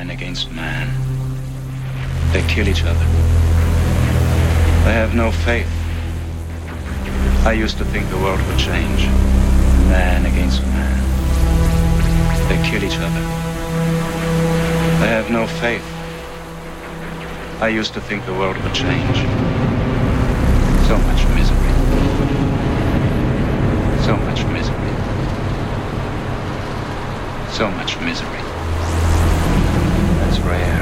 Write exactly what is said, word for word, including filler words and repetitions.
man against man. They kill each other. They have no faith. I used to think the world would change. Man against man. They kill each other. They have no faith. I used to think the world would change. So much misery. So much misery. So much misery.